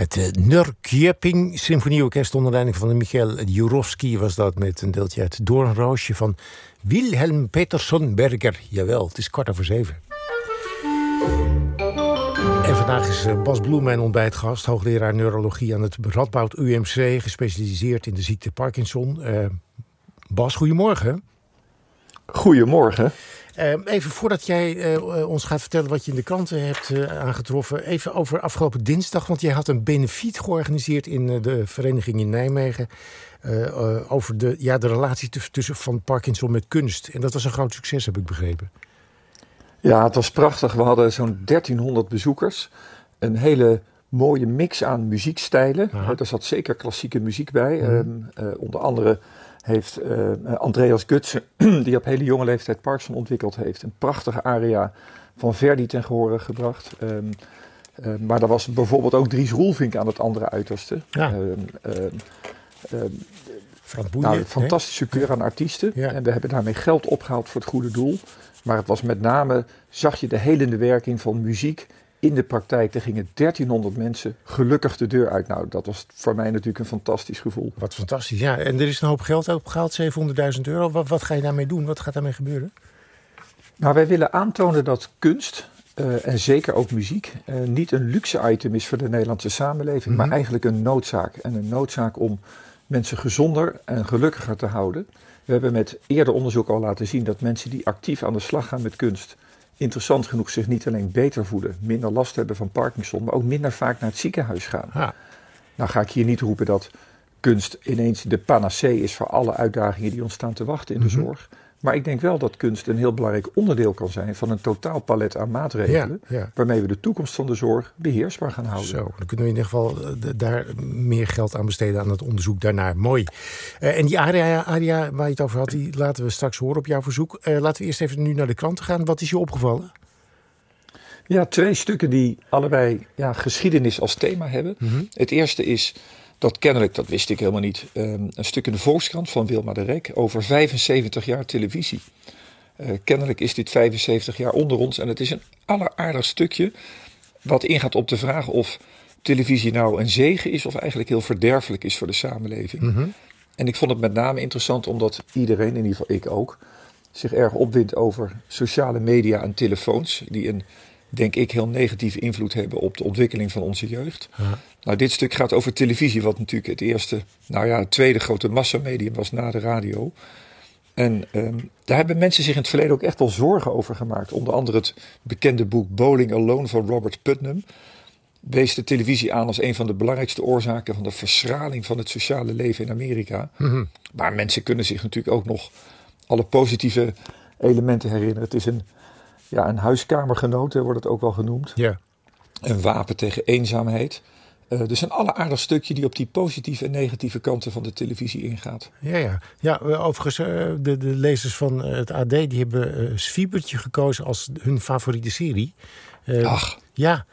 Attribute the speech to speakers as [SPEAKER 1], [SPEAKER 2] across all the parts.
[SPEAKER 1] Het Norrköping Symfonieorkest onder leiding van Michael Jurovsky was dat, met een deeltje uit Doornroosje van Wilhelm Petersson Berger. Jawel, het is 7:15. En vandaag is Bas Bloem mijn ontbijtgast, hoogleraar neurologie aan het Radboud UMC, gespecialiseerd in de ziekte Parkinson. Bas, goedemorgen.
[SPEAKER 2] Goedemorgen.
[SPEAKER 1] Even voordat jij ons gaat vertellen wat je in de kranten hebt aangetroffen, even over afgelopen dinsdag, want jij had een benefiet georganiseerd in de vereniging in Nijmegen over de relatie tussen van Parkinson met kunst. En dat was een groot succes, heb ik begrepen. Ja, het was prachtig. We hadden zo'n 1300 bezoekers. Een hele mooie mix aan muziekstijlen. Er zat zeker klassieke muziek bij. Onder andere heeft Andreas Gutsen, die op hele jonge leeftijd Parkinson ontwikkeld heeft, een prachtige aria van Verdi ten gehore gebracht. Maar er was bijvoorbeeld ook Dries Roelvink aan het andere uiterste. Ja. Een fantastische keur aan artiesten. Ja. En we hebben daarmee geld opgehaald voor het goede doel. Maar het was met name, zag je de helende werking van muziek in de praktijk. Er gingen 1300 mensen gelukkig de deur uit. Nou, dat was voor mij natuurlijk een fantastisch gevoel. Wat fantastisch, ja. En er is een hoop geld opgehaald, €700.000. Wat ga je daarmee doen? Wat gaat daarmee gebeuren? Nou, wij willen aantonen dat kunst, en zeker ook muziek, niet een luxe item is voor de Nederlandse samenleving, maar eigenlijk een noodzaak. En een noodzaak om mensen gezonder en gelukkiger te houden. We hebben met eerder onderzoek al laten zien dat mensen die actief aan de slag gaan met kunst, interessant genoeg zich niet alleen beter voelen, minder last hebben van Parkinson, maar ook minder vaak naar het ziekenhuis gaan. Ha. Nou ga ik hier niet roepen dat kunst ineens de panacee is voor alle uitdagingen die ons staan te wachten in de zorg. Maar ik denk wel dat kunst een heel belangrijk onderdeel kan zijn van een totaal palet aan maatregelen, waarmee we de toekomst van de zorg beheersbaar gaan houden. Zo, dan kunnen we in ieder geval daar meer geld aan besteden aan het onderzoek daarnaar. Mooi. En die aria waar je het over had, die laten we straks horen op jouw verzoek. Laten we eerst even nu naar de kranten gaan. Wat is je opgevallen? Ja, 2 stukken die allebei geschiedenis als thema hebben. Het eerste is dat kennelijk, dat wist ik helemaal niet, een stuk in de Volkskrant van Wilma de Rek over 75 jaar televisie. Kennelijk is dit 75 jaar onder ons en het is een alleraardig stukje wat ingaat op de vraag of televisie nou een zegen is of eigenlijk heel verderfelijk is voor de samenleving. En ik vond het met name interessant omdat iedereen, in ieder geval ik ook, zich erg opwindt over sociale media en telefoons die een, denk ik, heel negatieve invloed hebben op de ontwikkeling van onze jeugd. Ja. Nou, dit stuk gaat over televisie, wat natuurlijk het tweede grote massamedium was na de radio. En daar hebben mensen zich in het verleden ook echt wel zorgen over gemaakt. Onder andere het bekende boek Bowling Alone van Robert Putnam wees de televisie aan als een van de belangrijkste oorzaken van de verschraling van het sociale leven in Amerika. Maar mensen kunnen zich natuurlijk ook nog alle positieve elementen herinneren. Het is een huiskamergenoot, wordt het ook wel genoemd. Ja. Een wapen tegen eenzaamheid. Dus een alleraardig stukje die op die positieve en negatieve kanten van de televisie ingaat. Ja, overigens, de lezers van het AD die hebben Zwiebertje gekozen als hun favoriete serie. Ach. Ja.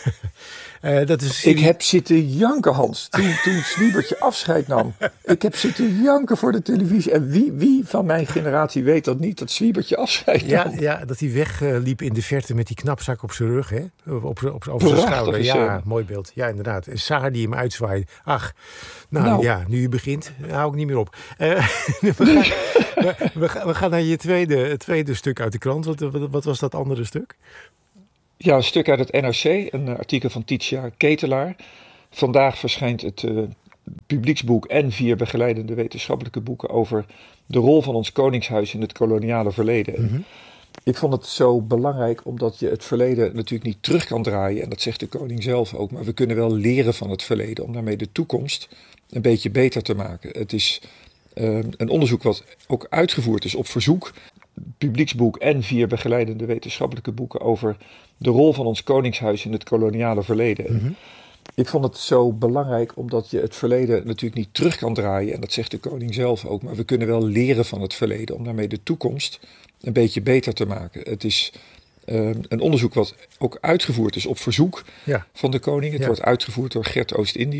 [SPEAKER 1] Dat is Ik heb zitten janken, Hans, toen Zwiebertje afscheid nam. Ik heb zitten janken voor de televisie. En wie van mijn generatie weet dat niet, dat Zwiebertje afscheid nam? Ja, dat hij wegliep in de verte met die knapzak op zijn rug, hè? Over zijn schouder. Ja, mooi beeld. Ja, inderdaad. En Saar die hem uitzwaaide. Ach, nu je begint, hou ik niet meer op. We gaan naar je tweede stuk uit de krant. Wat was dat andere stuk? Ja, een stuk uit het NRC, een artikel van Titia Ketelaar. Vandaag verschijnt het publieksboek en 4 begeleidende wetenschappelijke boeken over de rol van ons koningshuis in het koloniale verleden. Ik vond het zo belangrijk omdat je het verleden natuurlijk niet terug kan draaien. En dat zegt de koning zelf ook. Maar we kunnen wel leren van het verleden om daarmee de toekomst een beetje beter te maken. Het is een onderzoek wat ook uitgevoerd is op verzoek. Publieksboek en 4 begeleidende wetenschappelijke boeken over de rol van ons koningshuis in het koloniale verleden. Ik vond het zo belangrijk omdat je het verleden natuurlijk niet terug kan draaien. En dat zegt de koning zelf ook. Maar we kunnen wel leren van het verleden om daarmee de toekomst een beetje beter te maken. Het is een onderzoek wat ook uitgevoerd is op verzoek van de koning. Het wordt uitgevoerd door Gert Oost-Indië.